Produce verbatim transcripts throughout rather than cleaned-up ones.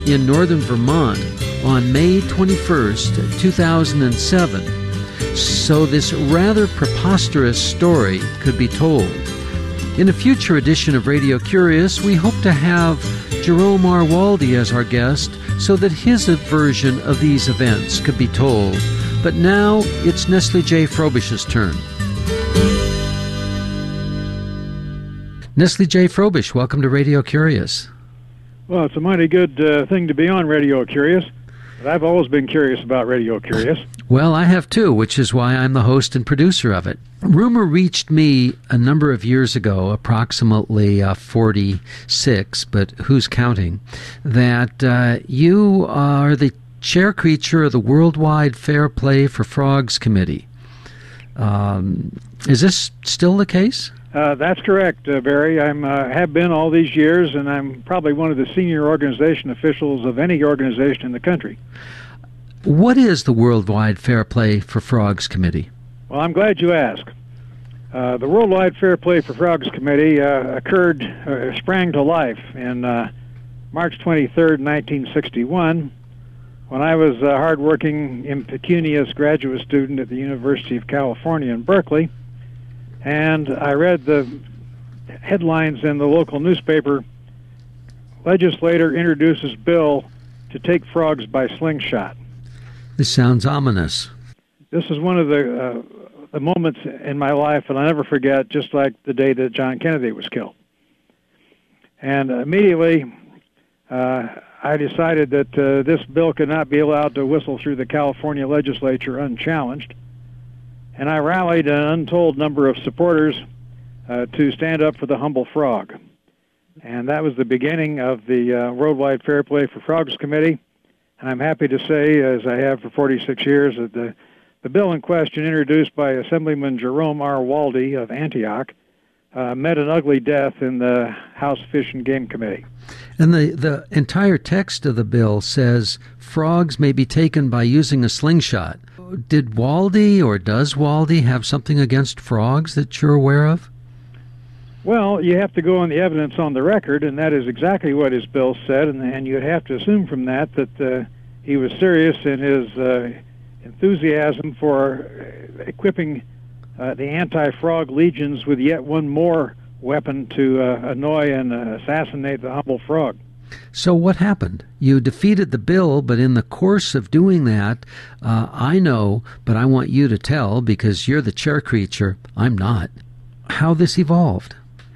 in northern Vermont on May twenty-first, two thousand seven, so this rather preposterous story could be told. In a future edition of Radio Curious, we hope to have Jerome R. Waldie as our guest so that his version of these events could be told. But now it's Nestle J. Frobish's turn. Nestle J. Frobish, welcome to Radio Curious. Well, it's a mighty good uh, thing to be on Radio Curious. But I've always been curious about Radio Curious. Well, I have too, which is why I'm the host and producer of it. Rumor reached me a number of years ago, approximately uh, forty-six, but who's counting, that uh, you are the chair creature of the Worldwide Fair Play for Frogs Committee. Um, is this still the case? Uh, that's correct, uh, Barry. I'm uh, have been all these years, and I'm probably one of the senior organization officials of any organization in the country. What is the Worldwide Fair Play for Frogs Committee? Well, I'm glad you asked. Uh, the Worldwide Fair Play for Frogs Committee uh, occurred, uh, sprang to life in uh, March twenty-third, nineteen sixty-one, when I was a hardworking, impecunious graduate student at the University of California in Berkeley. And I read the headlines in the local newspaper, legislator introduces bill to take frogs by slingshot. This sounds ominous. This is one of the, uh, the moments in my life that I'll never forget, just like the day that John Kennedy was killed. And immediately uh, I decided that uh, this bill could not be allowed to whistle through the California legislature unchallenged. And I rallied an untold number of supporters uh, to stand up for the humble frog. And that was the beginning of the uh, Worldwide Fair Play for Frogs Committee. And I'm happy to say, as I have for forty-six years, that the, the bill in question, introduced by Assemblyman Jerome R. Waldie of Antioch, uh, met an ugly death in the House Fish and Game Committee. And the, the entire text of the bill says frogs may be taken by using a slingshot. Did Waldie, or does Waldie, have something against frogs that you're aware of? Well, you have to go on the evidence on the record, and that is exactly what his bill said, and, and you'd have to assume from that that uh, he was serious in his uh, enthusiasm for equipping uh, the anti-frog legions with yet one more weapon to uh, annoy and uh, assassinate the humble frog. So what happened? You defeated the bill, but in the course of doing that, uh, I know, but I want you to tell, because you're the chair creature, I'm not, how this evolved.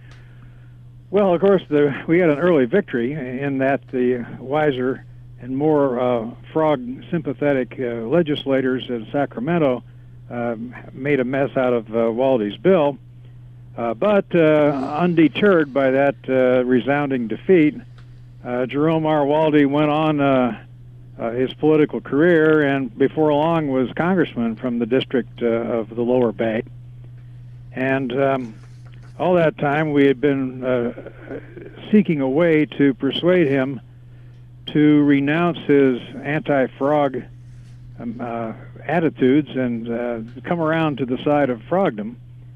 Well, of course, the, we had an early victory in that the wiser and more uh, frog-sympathetic uh, legislators in Sacramento uh, made a mess out of uh, Waldie's bill. Uh, but uh, undeterred by that uh, resounding defeat, Uh, Jerome R. Waldie went on uh, uh, his political career, and before long was congressman from the district uh, of the Lower Bay. And um, all that time we had been uh, seeking a way to persuade him to renounce his anti-frog um, uh, attitudes and uh, come around to the side of frogdom.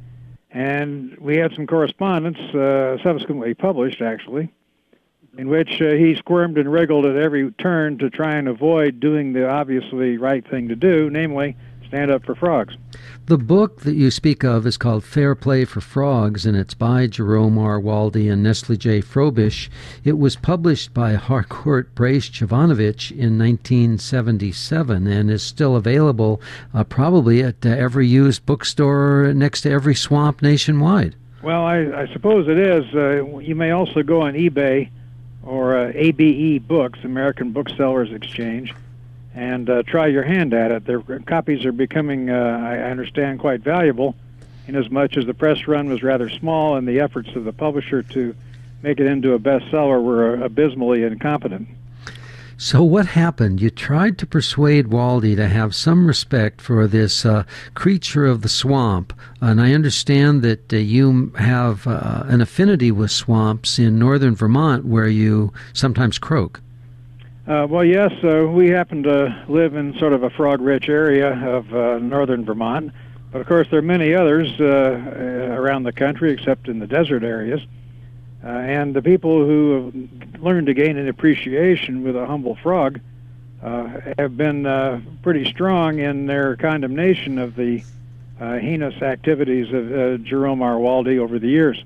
And we had some correspondence, uh, subsequently published actually, in which uh, he squirmed and wriggled at every turn to try and avoid doing the obviously right thing to do, namely stand up for frogs. The book that you speak of is called Fair Play for Frogs, and it's by Jerome R. Waldie and Nestle J. Frobish. It was published by Harcourt Brace Jovanovich in nineteen seventy-seven and is still available uh, probably at uh, every used bookstore next to every swamp nationwide. Well, I, I suppose it is. Uh, you may also go on eBay or uh, A B E Books, American Booksellers Exchange, and uh, try your hand at it. Their copies are becoming, uh, I understand, quite valuable, inasmuch as the press run was rather small and the efforts of the publisher to make it into a bestseller were uh, abysmally incompetent. So what happened? You tried to persuade Waldie to have some respect for this uh, creature of the swamp, and I understand that uh, you have uh, an affinity with swamps in northern Vermont where you sometimes croak. Uh, well, yes, uh, we happen to live in sort of a frog-rich area of uh, northern Vermont, but of course there are many others uh, around the country except in the desert areas. Uh, and the people who have learned to gain an appreciation with a humble frog uh, have been uh, pretty strong in their condemnation of the uh, heinous activities of uh, Jerome R. Waldie over the years.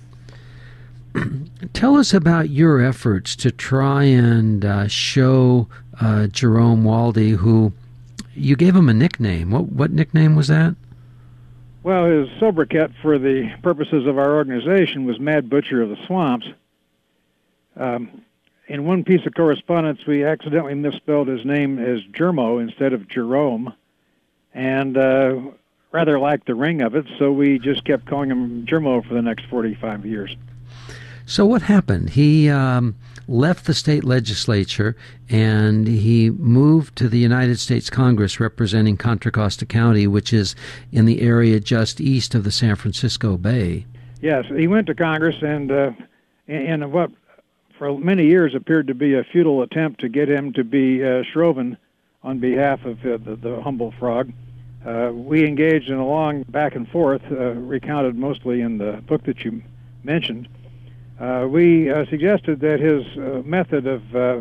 Tell us about your efforts to try and uh, show uh, Jerome Waldie, who you gave him a nickname. What what nickname was that? Well, his sobriquet for the purposes of our organization was Mad Butcher of the Swamps. Um, in one piece of correspondence, we accidentally misspelled his name as Jermo instead of Jerome, and uh, rather liked the ring of it, so we just kept calling him Jermo for the next forty-five years. So what happened? He um, left the state legislature and he moved to the United States Congress representing Contra Costa County, which is in the area just east of the San Francisco Bay. Yes, he went to Congress and uh, in what for many years appeared to be a futile attempt to get him to be uh, shroven on behalf of uh, the, the humble frog. Uh, we engaged in a long back and forth, uh, recounted mostly in the book that you mentioned. Uh, we uh, suggested that his uh, method of uh,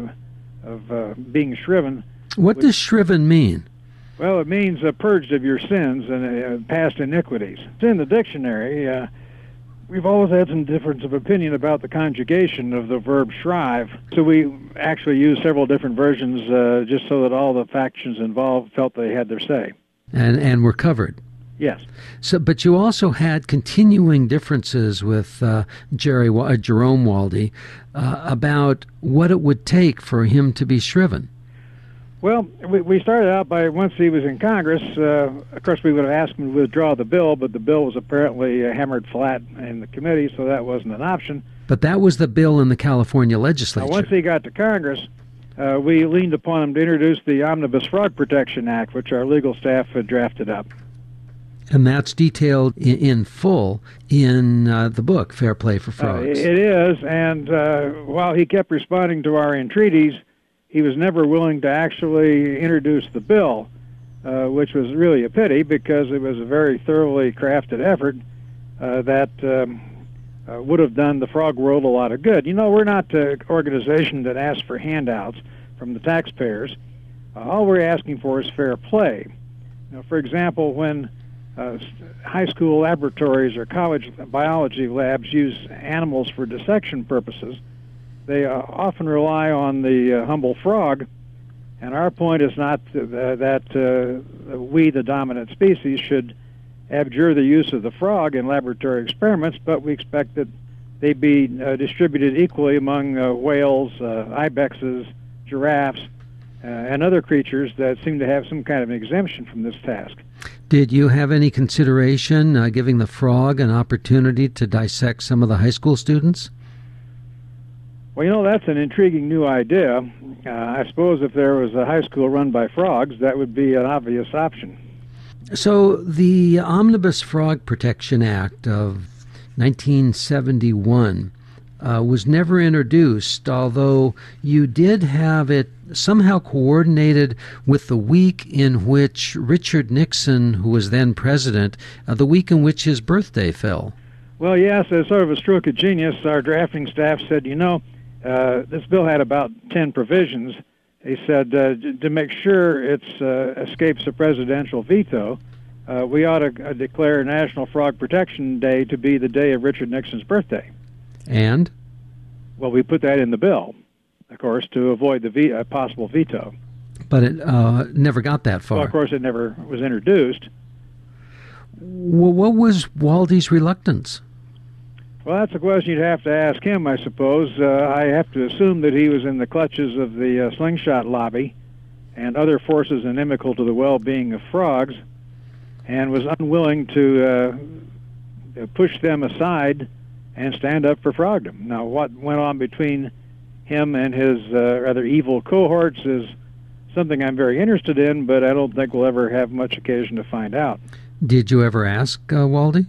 of uh, being shriven. What does shriven mean? Well, it means uh, purged of your sins and uh, past iniquities. It's in the dictionary. Uh, we've always had some difference of opinion about the conjugation of the verb shrive, so we actually used several different versions uh, just so that all the factions involved felt they had their say. And and were covered. Yes. So, but you also had continuing differences with uh, Jerry uh, Jerome Waldie uh, about what it would take for him to be shriven. Well, we, we started out by, once he was in Congress, uh, of course we would have asked him to withdraw the bill, but the bill was apparently uh, hammered flat in the committee, so that wasn't an option. But that was the bill in the California legislature. Now, once he got to Congress, uh, we leaned upon him to introduce the Omnibus Frog Protection Act, which our legal staff had drafted up. And that's detailed in, in full in uh, the book, Fair Play for Frogs. Uh, it is, and uh, while he kept responding to our entreaties, he was never willing to actually introduce the bill, uh, which was really a pity because it was a very thoroughly crafted effort uh, that um, uh, would have done the frog world a lot of good. You know, we're not an organization that asks for handouts from the taxpayers. Uh, all we're asking for is fair play. Now, for example, when Uh, high school laboratories or college biology labs use animals for dissection purposes, they uh, often rely on the uh, humble frog, and our point is not uh, that uh, we, the dominant species, should abjure the use of the frog in laboratory experiments, but we expect that they be uh, distributed equally among uh, whales, uh, ibexes, giraffes, uh, and other creatures that seem to have some kind of an exemption from this task. Did you have any consideration uh, giving the frog an opportunity to dissect some of the high school students? Well, you know, that's an intriguing new idea. Uh, I suppose if there was a high school run by frogs, that would be an obvious option. So the Omnibus Frog Protection Act of nineteen seventy-one uh, was never introduced, although you did have it somehow coordinated with the week in which Richard Nixon, who was then president, uh, the week in which his birthday fell. Well, yes, as sort of a stroke of genius, our drafting staff said, you know, uh, this bill had about ten provisions. He said, uh, to make sure it uh, escapes a presidential veto, uh, we ought to uh, declare National Frog Protection Day to be the day of Richard Nixon's birthday. And? Well, we put that in the bill, of course, to avoid the ve- uh, possible veto. But it uh, never got that far. Well, of course, it never was introduced. Well, what was Waldie's reluctance? Well, that's a question you'd have to ask him, I suppose. Uh, I have to assume that he was in the clutches of the uh, slingshot lobby and other forces inimical to the well-being of frogs, and was unwilling to uh, push them aside and stand up for frogdom. Now, what went on between him and his uh, rather evil cohorts is something I'm very interested in, but I don't think we'll ever have much occasion to find out. Did you ever ask uh, Waldie?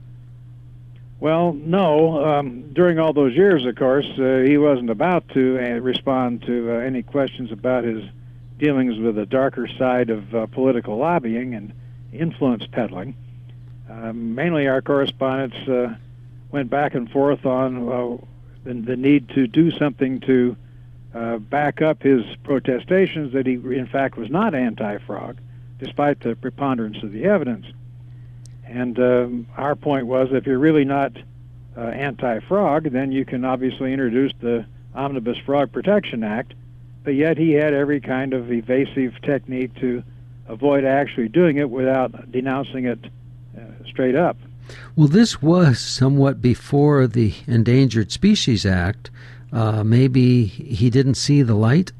Well, no. Um, during all those years, of course, uh, he wasn't about to uh, respond to uh, any questions about his dealings with the darker side of uh, political lobbying and influence peddling. Uh, mainly our correspondence uh, went back and forth on uh, the, the need to do something to uh, back up his protestations that he, in fact, was not anti-frog, despite the preponderance of the evidence. And um, our point was, if you're really not uh, anti-frog, then you can obviously introduce the Omnibus Frog Protection Act, but yet he had every kind of evasive technique to avoid actually doing it without denouncing it uh, straight up. Well, this was somewhat before the Endangered Species Act. Uh, maybe he didn't see the light?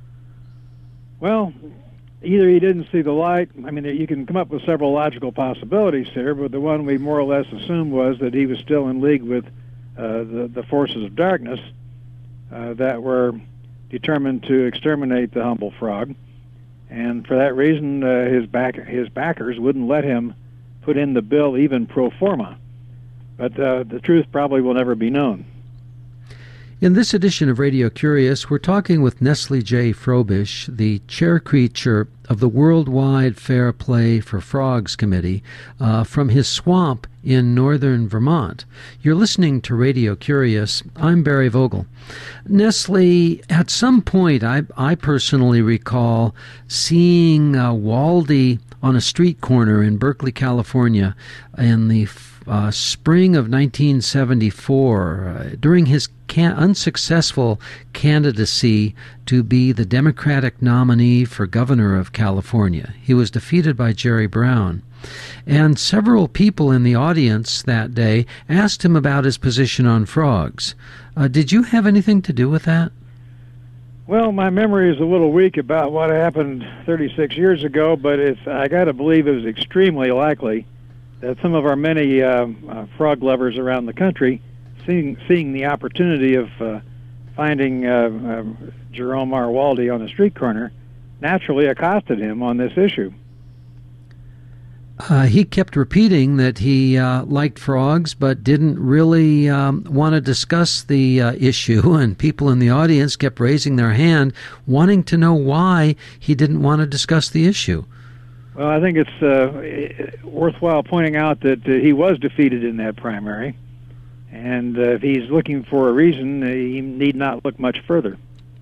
Well, either he didn't see the light. I mean, you can come up with several logical possibilities here, but the one we more or less assumed was that he was still in league with uh, the, the forces of darkness uh, that were determined to exterminate the humble frog. And for that reason, uh, his, back, his backers wouldn't let him put in the bill even pro forma. But uh, the truth probably will never be known. In this edition of Radio Curious, we're talking with Nestle J. Frobish, the chair creature of the Worldwide Fair Play for Frogs Committee, uh, from his swamp in northern Vermont. You're listening to Radio Curious. I'm Barry Vogel. Nestle, at some point, I, I personally recall seeing uh, Waldy on a street corner in Berkeley, California, in the uh, spring of nineteen seventy-four, uh, during his can- unsuccessful candidacy to be the Democratic nominee for governor of California. He was defeated by Jerry Brown. And several people in the audience that day asked him about his position on frogs. Uh, did you have anything to do with that? Well, my memory is a little weak about what happened thirty-six years ago, but it's, I got to believe it was extremely likely that some of our many uh, uh, frog lovers around the country, seeing, seeing the opportunity of uh, finding uh, uh, Jerome R. Waldy on a street corner, naturally accosted him on this issue. Uh, he kept repeating that he uh, liked frogs but didn't really um, want to discuss the uh, issue, and people in the audience kept raising their hand, wanting to know why he didn't want to discuss the issue. Well, I think it's uh, worthwhile pointing out that uh, he was defeated in that primary, and uh, if he's looking for a reason, uh, he need not look much further.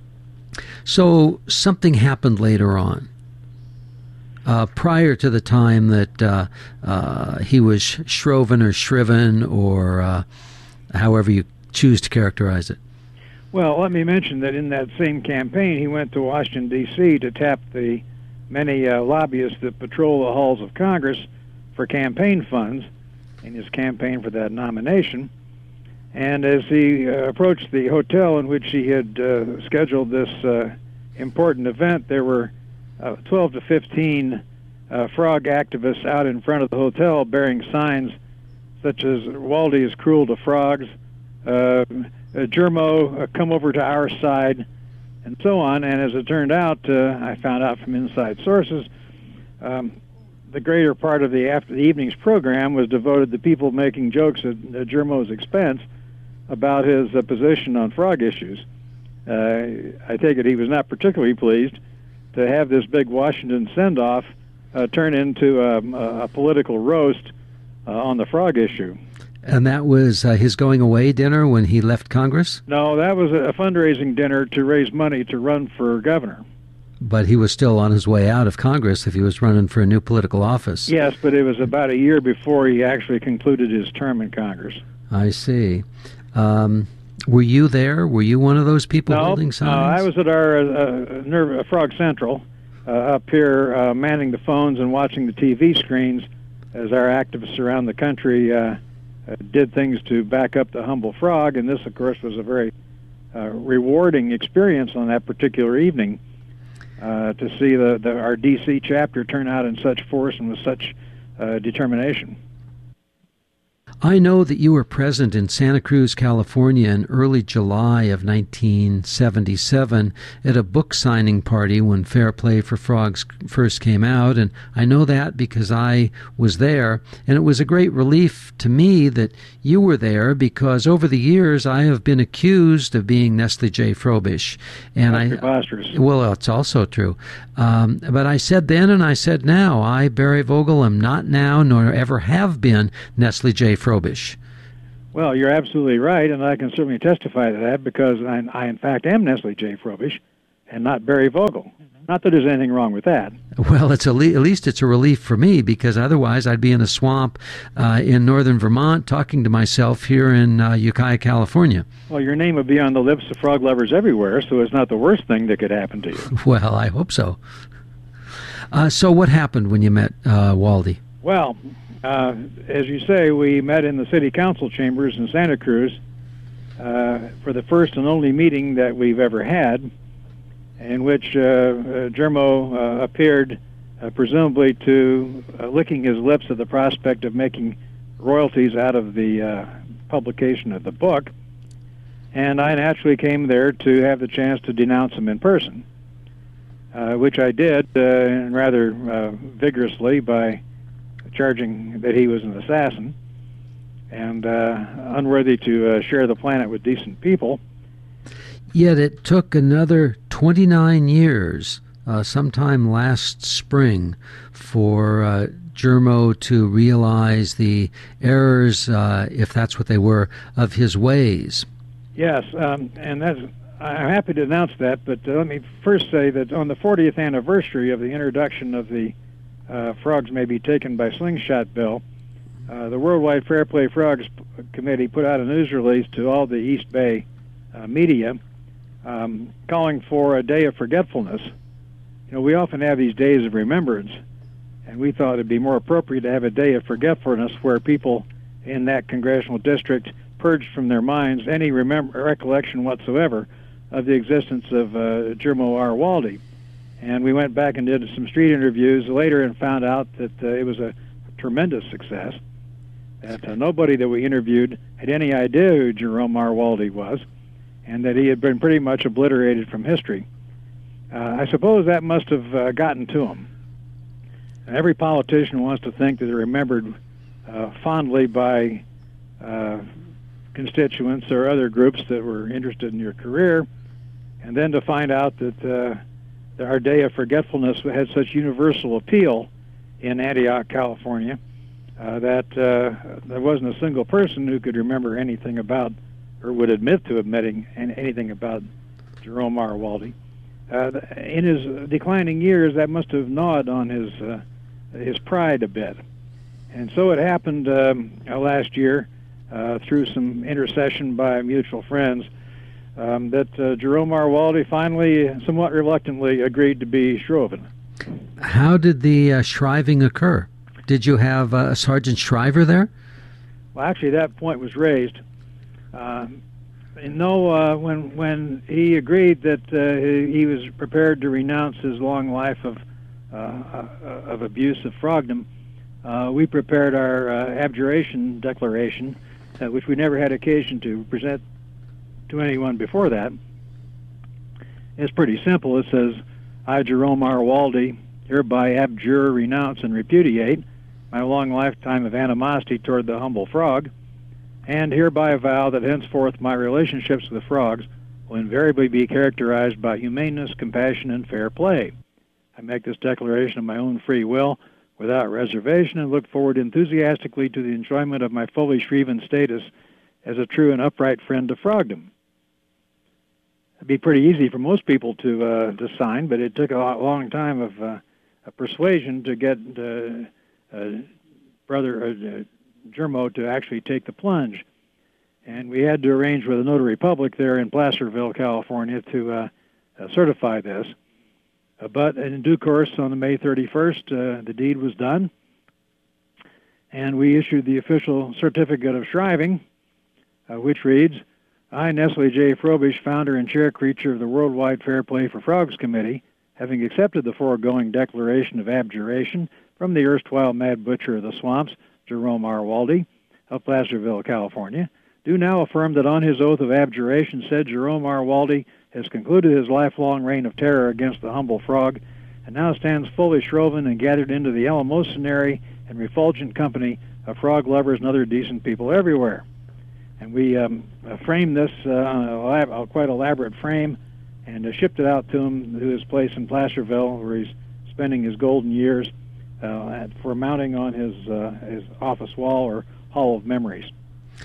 So something happened later on. Uh, prior to the time that uh, uh, he was shroven or shriven, or uh, however you choose to characterize it. Well, let me mention that in that same campaign, he went to Washington, D C to tap the many uh, lobbyists that patrol the halls of Congress for campaign funds in his campaign for that nomination. And as he uh, approached the hotel in which he had uh, scheduled this uh, important event, there were Uh, twelve to fifteen uh, frog activists out in front of the hotel bearing signs such as "Waldy is cruel to frogs," uh, uh, "Germo, uh, come over to our side," and so on. And as it turned out, uh, I found out from inside sources, um, the greater part of the after the evening's program was devoted to people making jokes at uh, Germo's expense about his uh, position on frog issues. Uh, I take it he was not particularly pleased to have this big Washington send-off uh, turn into um, a, a political roast uh, on the frog issue. And that was uh, his going-away dinner when he left Congress? No, that was a fundraising dinner to raise money to run for governor. But he was still on his way out of Congress if he was running for a new political office. Yes, but it was about a year before he actually concluded his term in Congress. I see. Um... Were you there? Were you one of those people no, holding signs? No, I was at our uh, Nerve, uh, Frog Central uh, up here uh, manning the phones and watching the T V screens as our activists around the country uh, uh, did things to back up the humble frog. And this, of course, was a very uh, rewarding experience on that particular evening uh, to see the, the, our D C chapter turn out in such force and with such uh, determination. I know that you were present in Santa Cruz, California in early July of nineteen seventy-seven at a book signing party when Fair Play for Frogs first came out, and I know that because I was there, and it was a great relief to me that you were there, because over the years I have been accused of being Nestle J. Frobish. And That's I, preposterous. Well, it's also true. Um, but I said then and I said now, I, Barry Vogel, am not now nor ever have been Nestle J. Frobish. Well, you're absolutely right, and I can certainly testify to that because I, I in fact, am Nestle J. Frobish and not Barry Vogel. Not that there's anything wrong with that. Well, it's a le- at least it's a relief for me, because otherwise I'd be in a swamp uh, in northern Vermont talking to myself here in uh, Ukiah, California. Well, your name would be on the lips of frog lovers everywhere, so it's not the worst thing that could happen to you. Well, I hope so. Uh, so what happened when you met uh, Waldy? Well, uh, as you say, we met in the city council chambers in Santa Cruz uh, for the first and only meeting that we've ever had, in which uh, uh, Jermo uh, appeared, uh, presumably to uh, licking his lips at the prospect of making royalties out of the uh, publication of the book, and I naturally came there to have the chance to denounce him in person, uh, which I did, uh, and rather uh, vigorously, by charging that he was an assassin and uh, unworthy to uh, share the planet with decent people. Yet it took another twenty-nine years, uh, sometime last spring, for uh, Jermo to realize the errors, uh, if that's what they were, of his ways. Yes, um, and that's, I'm happy to announce that, but uh, let me first say that on the fortieth anniversary of the introduction of the uh, Frogs May Be Taken by Slingshot bill, uh, the Worldwide Fair Play Frogs Committee put out a news release to all the East Bay uh, media um, calling for a day of forgetfulness. You know, we often have these days of remembrance, and we thought it'd be more appropriate to have a day of forgetfulness where people in that congressional district purged from their minds any remember, recollection whatsoever of the existence of uh, Jermo R. Waldy. And we went back and did some street interviews later and found out that uh, it was a tremendous success, that uh, nobody that we interviewed had any idea who Jerome R. Waldy was, and that he had been pretty much obliterated from history. Uh, I suppose that must have uh, gotten to him. And every politician wants to think that they're remembered uh, fondly by uh, constituents or other groups that were interested in your career, and then to find out that uh, our day of forgetfulness had such universal appeal in Antioch, California, uh, that uh, there wasn't a single person who could remember anything about or would admit to admitting anything about Jerome R. Waldy. Uh, in his declining years, that must have gnawed on his uh, his pride a bit. And so it happened um, last year, uh, through some intercession by mutual friends, um, that uh, Jerome R. Waldy finally, somewhat reluctantly, agreed to be shriven. How did the uh, shriving occur? Did you have uh, Sergeant Shriver there? Well, actually, that point was raised. Uh, no, uh, when when he agreed that uh, he, he was prepared to renounce his long life of uh, uh, of abuse of frogdom, uh, we prepared our uh, abjuration declaration, uh, which we never had occasion to present to anyone before that. It's pretty simple. It says, "I, Jerome R. Waldy, hereby abjure, renounce, and repudiate my long lifetime of animosity toward the humble frog, and hereby vow that henceforth my relationships with the frogs will invariably be characterized by humaneness, compassion, and fair play. I make this declaration of my own free will, without reservation, and look forward enthusiastically to the enjoyment of my fully shriven status as a true and upright friend to frogdom." It'd be pretty easy for most people to uh, to sign, but it took a long time of uh, a persuasion to get uh, uh, Brother uh, Jermo to actually take the plunge. And we had to arrange with a notary public there in Placerville, California, to uh, uh, certify this. Uh, but in due course, on the May thirty-first, uh, the deed was done, and we issued the official certificate of shriving, uh, which reads, "I, Nestle J. Frobish, founder and chair creature of the Worldwide Fair Play for Frogs Committee, having accepted the foregoing declaration of abjuration from the erstwhile mad butcher of the swamps, Jerome R. Waldy, of Placerville, California, do now affirm that on his oath of abjuration said Jerome R. Waldy has concluded his lifelong reign of terror against the humble frog, and now stands fully shroven and gathered into the eleemosynary and refulgent company of frog lovers and other decent people everywhere." And we um, framed this uh, on a, lab, a quite elaborate frame and uh, shipped it out to him to his place in Placerville, where he's spending his golden years uh, for mounting on his uh, his office wall or Hall of Memories.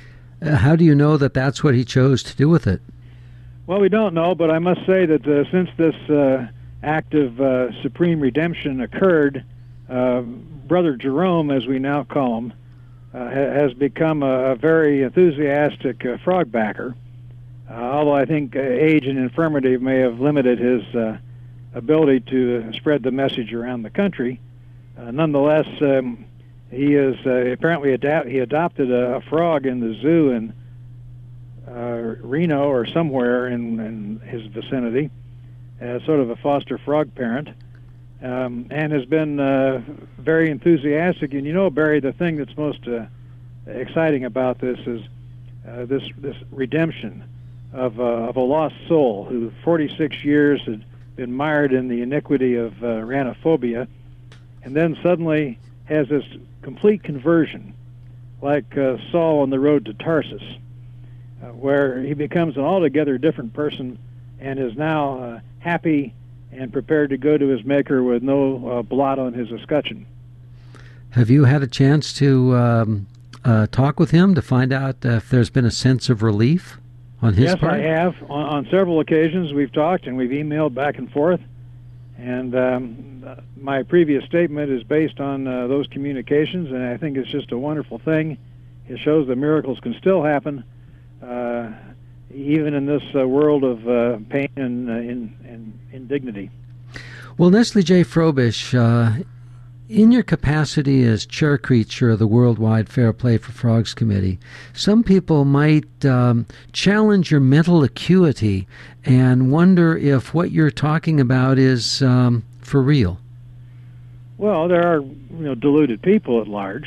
Uh, how do you know that that's what he chose to do with it? Well, we don't know, but I must say that uh, since this uh, act of uh, supreme redemption occurred, uh, Brother Jerome, as we now call him, uh, ha- has become a, a very enthusiastic uh, frog backer. Uh, although I think uh, age and infirmity may have limited his uh, ability to spread the message around the country, uh, nonetheless, um, he is uh, apparently adapt- he adopted a, a frog in the zoo in uh, Reno or somewhere in, in his vicinity as sort of a foster frog parent, um, and has been uh, very enthusiastic. And you know, Barry, the thing that's most uh, exciting about this is uh, this this redemption of, uh, of a lost soul who forty-six years had been mired in the iniquity of uh, ranophobia, and then suddenly has this complete conversion, like uh, Saul on the road to Tarsus, uh, where he becomes an altogether different person and is now uh, happy and prepared to go to his Maker with no uh, blot on his escutcheon. Have you had a chance to um, uh, talk with him to find out if there's been a sense of relief on his yes, part? Yes, I have. On, on several occasions we've talked and we've emailed back and forth. And um, my previous statement is based on uh, those communications, and I think it's just a wonderful thing. It shows that miracles can still happen, uh, even in this uh, world of uh, pain and, uh, in, and indignity. Well, Nestle J. Frobish, uh, in your capacity as chair creature of the Worldwide Fair Play for Frogs Committee, some people might um, challenge your mental acuity and wonder if what you're talking about is um, for real. Well, there are you know deluded people at large.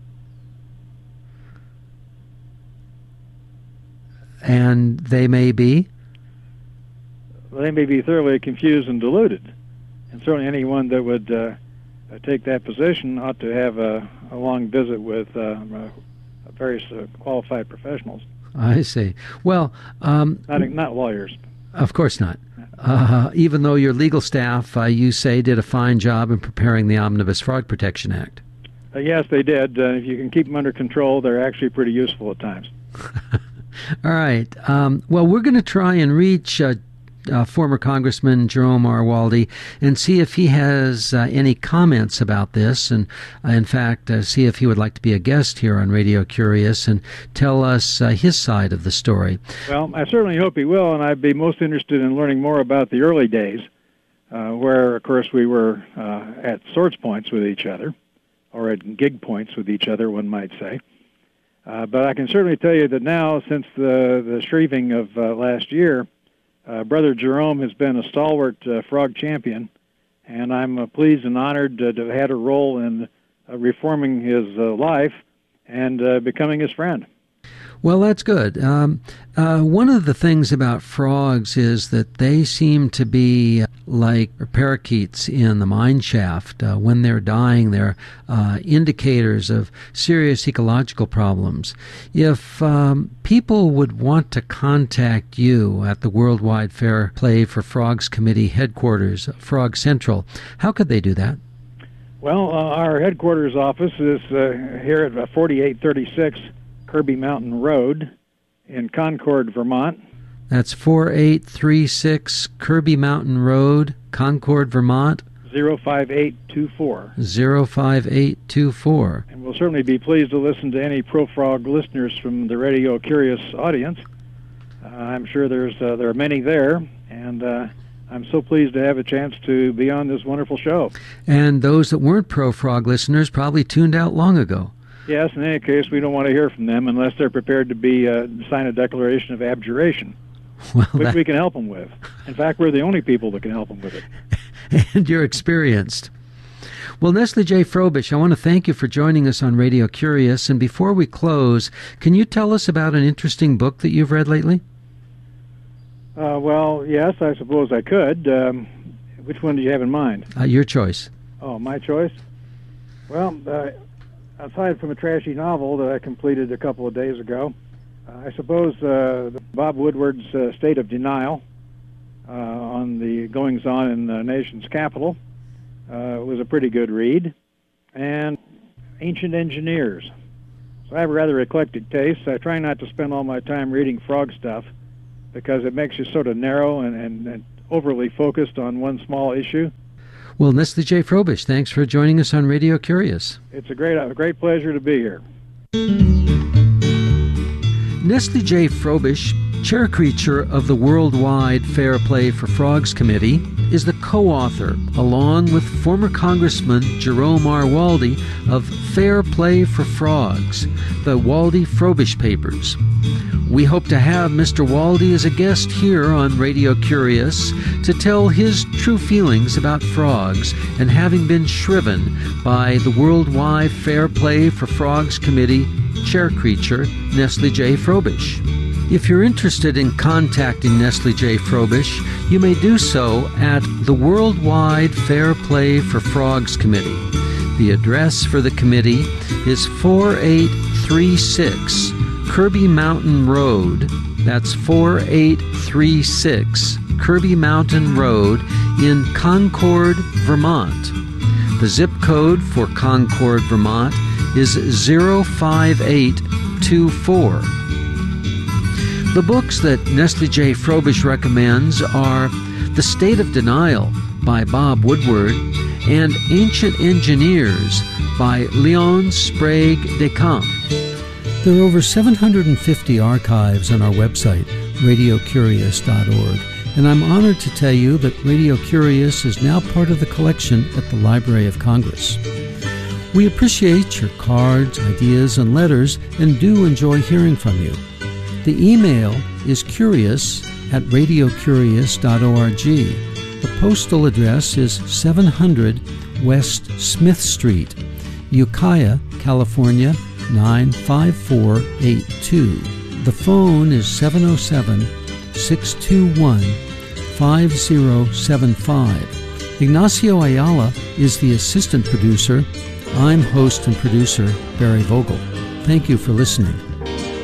And they may be? They may be thoroughly confused and deluded. And certainly anyone that would uh, take that position ought to have a, a long visit with uh, uh, various uh, qualified professionals. I see. Well, um, not, not lawyers. Of course not. Uh, even though your legal staff, uh, you say, did a fine job in preparing the Omnibus Frog Protection Act. Uh, yes, they did. Uh, if you can keep them under control, they're actually pretty useful at times. All right. Um, well, we're going to try and reach uh, uh, former Congressman Jerome R. Walde and see if he has uh, any comments about this, and uh, in fact, uh, see if he would like to be a guest here on Radio Curious and tell us uh, his side of the story. Well, I certainly hope he will, and I'd be most interested in learning more about the early days, uh, where, of course, we were uh, at swords points with each other, or at gig points with each other, one might say. Uh, but I can certainly tell you that now, since the, the shreving of uh, last year, uh, Brother Jerome has been a stalwart uh, frog champion, and I'm uh, pleased and honored uh, to have had a role in uh, reforming his uh, life and uh, becoming his friend. Well, that's good. Um, uh, one of the things about frogs is that they seem to be like parakeets in the mine shaft. Uh, when they're dying, they're uh, indicators of serious ecological problems. If um, people would want to contact you at the Worldwide Fair Play for Frogs Committee headquarters, Frog Central, how could they do that? Well, uh, our headquarters office is uh, here at forty-eight thirty-six Kirby Mountain Road in Concord, Vermont. That's forty-eight thirty-six Kirby Mountain Road, Concord, Vermont. zero five eight two four. zero five eight two four. And we'll certainly be pleased to listen to any ProFrog listeners from the Radio Curious audience. Uh, I'm sure there's uh, there are many there, and uh, I'm so pleased to have a chance to be on this wonderful show. And those that weren't ProFrog listeners probably tuned out long ago. Yes, in any case, we don't want to hear from them unless they're prepared to be uh, sign a declaration of abjuration, well, which that... we can help them with. In fact, we're the only people that can help them with it. And you're experienced. Well, Nestle J. Frobish, I want to thank you for joining us on Radio Curious. And before we close, can you tell us about an interesting book that you've read lately? Uh, well, yes, I suppose I could. Um, which one do you have in mind? Uh, your choice. Oh, my choice? Well, uh, aside from a trashy novel that I completed a couple of days ago, uh, I suppose uh, Bob Woodward's uh, State of Denial uh, on the goings-on in the nation's capital uh, was a pretty good read. And Ancient Engineers So I have a rather eclectic taste. I try not to spend all my time reading frog stuff because it makes you sort of narrow and, and, and overly focused on one small issue. Well, Nestle J. Frobish, thanks for joining us on Radio Curious. It's a great, a great pleasure to be here. Nestle J. Frobish, chair creature of the Worldwide Fair Play for Frogs Committee, is the co-author, along with former Congressman Jerome R. Waldie, of Fair Play for Frogs, the Waldie-Frobish Papers. We hope to have Mister Waldie as a guest here on Radio Curious to tell his true feelings about frogs and having been shriven by the Worldwide Fair Play for Frogs Committee chair creature, Nestle J. Frobish. If you're interested in contacting Nestle J. Frobish, you may do so at the Worldwide Fair Play for Frogs Committee. The address for the committee is four eight three six Kirby Mountain Road. That's four eight three six Kirby Mountain Road in Concord, Vermont. The zip code for Concord, Vermont is zero five eight two four. The books that Nestle J. Frobish recommends are The State of Denial by Bob Woodward and Ancient Engineers by Leon Sprague de Camp. There are over seven hundred fifty archives on our website, radio curious dot org, and I'm honored to tell you that Radio Curious is now part of the collection at the Library of Congress. We appreciate your cards, ideas, and letters, and do enjoy hearing from you. The email is curious at radio curious dot org. The postal address is seven hundred West Smith Street, Ukiah, California, nine five four eight two. The phone is seven oh seven, six two one, five oh seven five. Ignacio Ayala is the assistant producer. I'm host and producer Barry Vogel. Thank you for listening.